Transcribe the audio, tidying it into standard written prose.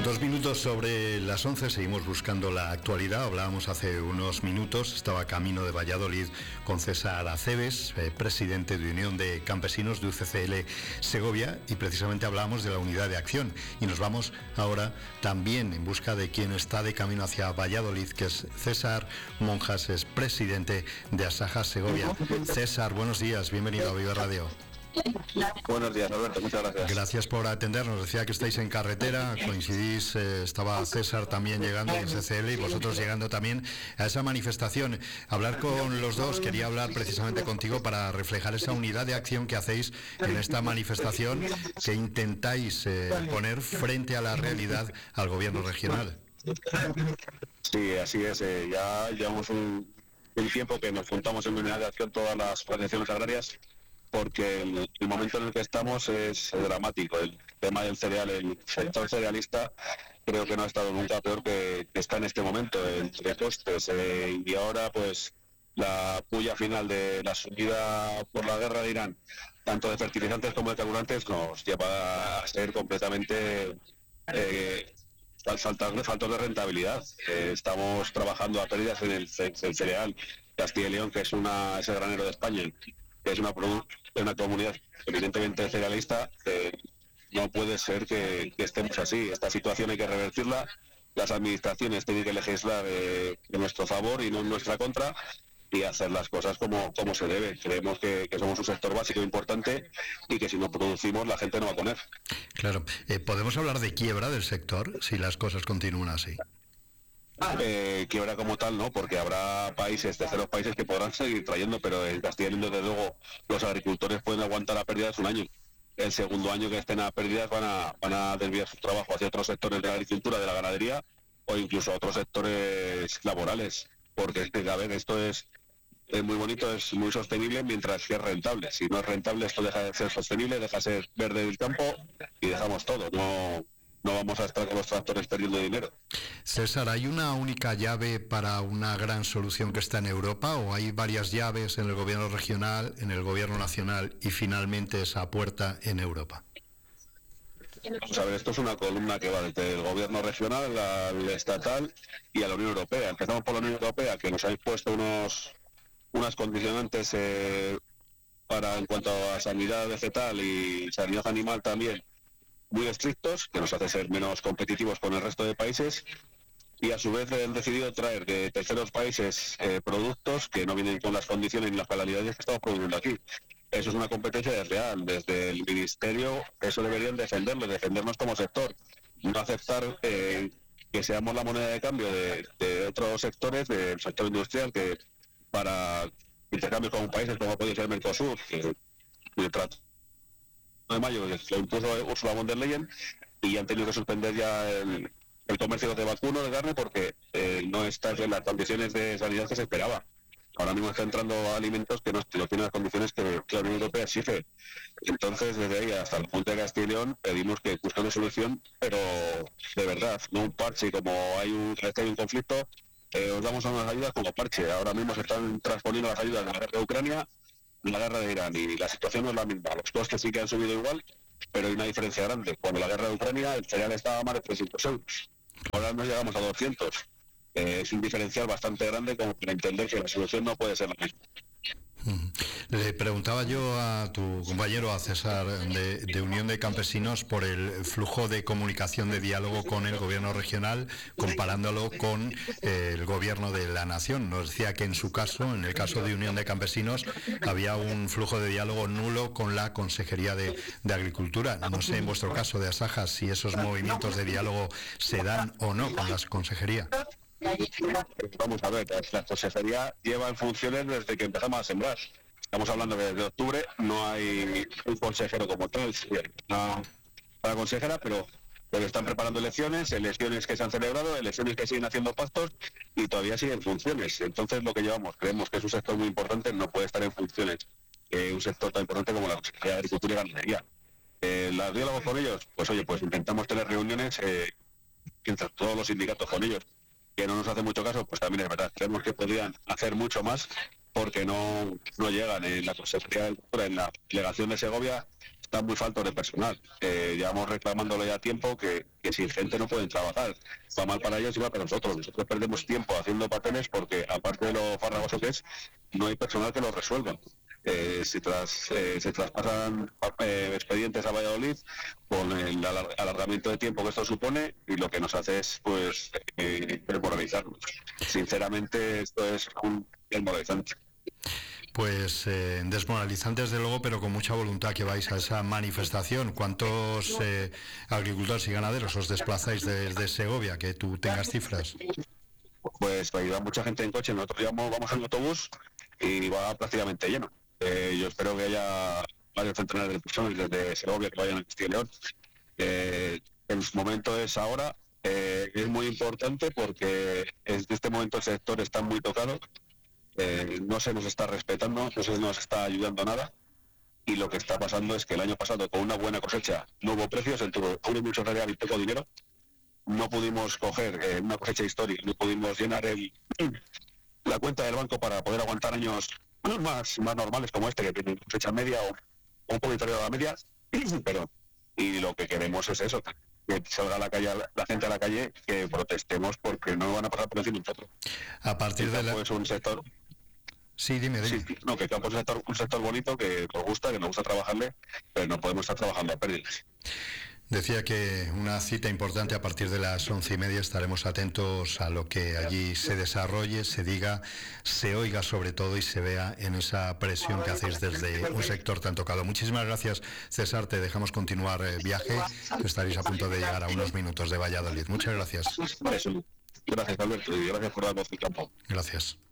2 minutos sobre las 11, seguimos buscando la actualidad. Hablábamos hace unos minutos, estaba camino de Valladolid con César Acebes, presidente de Unión de Campesinos de UCCL Segovia, y precisamente hablábamos de la unidad de acción. Y nos vamos ahora también en busca de quien está de camino hacia Valladolid, que es César Monjas, es presidente de Asaja Segovia. César, buenos días, bienvenido a Vive Radio. Buenos días, Alberto, muchas gracias. Gracias por atendernos. Decía que estáis en carretera, coincidís, estaba César también llegando de CCL y vosotros llegando también a esa manifestación. Hablar con los dos, quería hablar precisamente contigo para reflejar esa unidad de acción que hacéis en esta manifestación que intentáis poner frente a la realidad al gobierno regional. Sí, así es. Ya llevamos un tiempo que nos juntamos en unidad de acción todas las organizaciones agrarias, porque el momento en el que estamos es dramático. El tema del cereal, el sector cerealista, creo que no ha estado nunca peor que está en este momento, entre costes. Y ahora, pues, la puya final de la subida por la guerra de Irán, tanto de fertilizantes como de carburantes, nos lleva a ser completamente faltos de rentabilidad. Estamos trabajando a pérdidas en el cereal. Castilla y León, que es el granero de España, que es una comunidad evidentemente cerealista, no puede ser que estemos así. Esta situación hay que revertirla. Las administraciones tienen que legislar de nuestro favor y no en nuestra contra, y hacer las cosas como se debe. Creemos que somos un sector básico importante y que si no producimos la gente no va a comer. Claro. ¿Podemos hablar de quiebra del sector si las cosas continúan así? Quiebra como tal no, porque habrá terceros países que podrán seguir trayendo, pero en Castilla y León, desde luego, los agricultores pueden aguantar a pérdidas un año. El segundo año que estén a pérdidas van a desviar su trabajo hacia otros sectores de la agricultura, de la ganadería, o incluso a otros sectores laborales, porque a ver, esto es muy bonito, es muy sostenible mientras que es rentable. Si no es rentable, esto deja de ser sostenible, deja de ser verde el campo y dejamos todo. No vamos a estar con los tractores perdiendo dinero. César, ¿hay una única llave para una gran solución que está en Europa, o hay varias llaves en el gobierno regional, en el gobierno nacional y finalmente esa puerta en Europa? Vamos a ver, esto es una columna que va desde el gobierno regional al estatal y a la Unión Europea. Empezamos por la Unión Europea, que nos ha impuesto unas condicionantes en cuanto a sanidad vegetal y sanidad animal también, muy estrictos, que nos hace ser menos competitivos con el resto de países, y a su vez han decidido traer de terceros países productos que no vienen con las condiciones ni las calidades que estamos produciendo aquí. Eso es una competencia desleal. Desde el Ministerio eso deberían defendernos como sector, no aceptar que seamos la moneda de cambio de otros sectores, del sector industrial, que para intercambios con países como puede ser Mercosur, que el Tratado de Mayo lo impuso Ursula von der Leyen, y han tenido que suspender ya el comercio de vacuno de carne porque no está en las condiciones de sanidad que se esperaba. Ahora mismo está entrando alimentos que no tienen las condiciones que la Unión Europea exige. Entonces, desde ahí hasta el Junta de Castilla y León pedimos que busquen una solución, pero de verdad, no un parche como hay un conflicto. Os damos unas ayudas como parche. Ahora mismo se están transponiendo las ayudas de la guerra de Ucrania, la guerra de Irán, y la situación no es la misma. Los costes sí que han subido igual, pero hay una diferencia grande. Cuando la guerra de Ucrania el cereal estaba a más de 300 euros. Ahora nos llegamos a 200. Es un diferencial bastante grande como para entender que la solución no puede ser la misma. Le preguntaba yo a tu compañero, a César, de Unión de Campesinos, por el flujo de comunicación, de diálogo con el gobierno regional, comparándolo con el gobierno de la nación. Nos decía que en su caso, en el caso de Unión de Campesinos, había un flujo de diálogo nulo con la Consejería de Agricultura. No sé, en vuestro caso de Asaja, si esos movimientos de diálogo se dan o no con la Consejería. Vamos a ver, la consejería lleva en funciones desde que empezamos a sembrar. Estamos hablando que desde octubre no hay un consejero como tal, una consejera, pero están preparando elecciones que se han celebrado, elecciones que siguen haciendo pactos y todavía siguen funciones. Entonces lo que llevamos, creemos que es un sector muy importante, no puede estar en funciones un sector tan importante como la Consejería de Agricultura y Ganadería. ¿Los diálogos con ellos? Pues intentamos tener reuniones entre todos los sindicatos con ellos. Que no nos hace mucho caso, pues también es verdad. Creemos que podrían hacer mucho más porque no llegan. En la Consejería de Agricultura, en la delegación de Segovia, están muy faltos de personal. Llevamos reclamándolo ya tiempo que sin gente no pueden trabajar. Va mal para ellos y va para nosotros. Nosotros perdemos tiempo haciendo papeles porque, aparte de lo farragoso que es, no hay personal que lo resuelva. Se traspasan expedientes a Valladolid con el alargamiento de tiempo que esto supone, y lo que nos hace es pues desmoralizarnos. Sinceramente, esto es desmoralizante. Pues desmoralizante desde luego, pero con mucha voluntad que vais a esa manifestación. ¿Cuántos agricultores y ganaderos os desplazáis desde Segovia? Que tú tengas cifras. Pues va mucha gente en coche. Nosotros vamos en autobús y va prácticamente lleno. Yo espero que haya varios centenares de personas desde Segovia que vayan a Castilla y León. El momento es ahora. Es muy importante porque en este momento el sector está muy tocado. No se nos está respetando, no se nos está ayudando a nada, y lo que está pasando es que el año pasado, con una buena cosecha, no hubo precios, hubo mucho cereal y poco dinero. No pudimos coger una cosecha histórica, no pudimos llenar la cuenta del banco para poder aguantar años más normales como este, que tiene cosecha media o un poco inferior a la media. Pero, y lo que queremos es eso, que salga la gente a la calle, que protestemos, porque no van a pasar por encima de nosotros. A partir de es un sector. Sí, dime. Sí, no, que el campo es un sector bonito, que nos gusta trabajarle, pero no podemos estar trabajando a pérdidas. Decía que una cita importante a partir de las 11:30. Estaremos atentos a lo que allí se desarrolle, se diga, se oiga sobre todo y se vea en esa presión que hacéis desde un sector tan tocado. Muchísimas gracias, César. Te dejamos continuar viaje. Estaréis a punto de llegar a unos minutos de Valladolid. Muchas gracias. Gracias, Alberto, y gracias por darnos el campo. Gracias.